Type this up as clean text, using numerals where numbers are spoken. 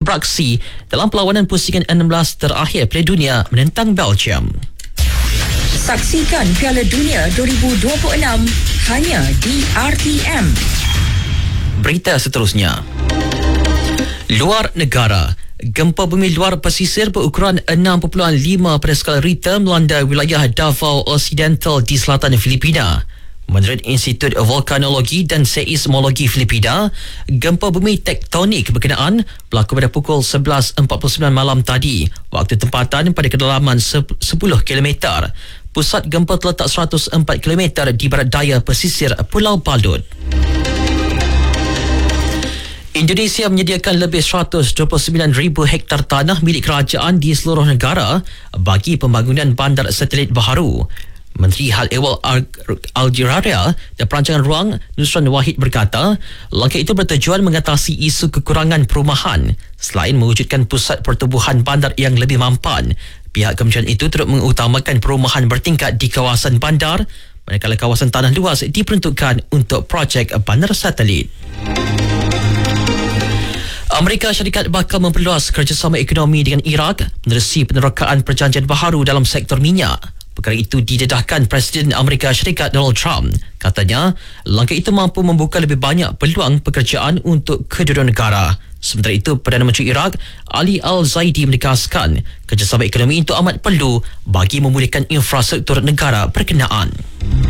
beraksi dalam perlawanan pusingan 16 terakhir Piala Dunia menentang Belgium. Saksikan Piala Dunia 2026 hanya di RTM. Berita seterusnya. Luar negara. Gempa bumi luar pesisir berukuran 6.5 pada skala Richter melanda wilayah Davao Occidental di selatan Filipina. Menurut Institut Vulkanologi dan Seismologi Filipina, gempa bumi tektonik berkenaan berlaku pada pukul 11.49 malam tadi, waktu tempatan pada kedalaman 10 km. Pusat gempa terletak 104 km di barat daya pesisir Pulau Balut. Indonesia menyediakan lebih 129,000 hektar tanah milik kerajaan di seluruh negara bagi pembangunan bandar satelit baharu. Menteri Hal Ehwal Algeria dan Perancangan Ruang Nusran Wahid berkata, langkah itu bertujuan mengatasi isu kekurangan perumahan. Selain mewujudkan pusat pertubuhan bandar yang lebih mampan, pihak kementerian itu turut mengutamakan perumahan bertingkat di kawasan bandar, manakala kawasan tanah luas diperuntukkan untuk projek bandar satelit. Amerika Syarikat bakal memperluas kerjasama ekonomi dengan Iraq menerusi penerokaan perjanjian baharu dalam sektor minyak. Perkara itu didedahkan Presiden Amerika Syarikat Donald Trump. Katanya, langkah itu mampu membuka lebih banyak peluang pekerjaan untuk kedua negara. Sementara itu, Perdana Menteri Iraq Ali Al-Zaidi menegaskan kerjasama ekonomi itu amat perlu bagi memulihkan infrastruktur negara berkenaan.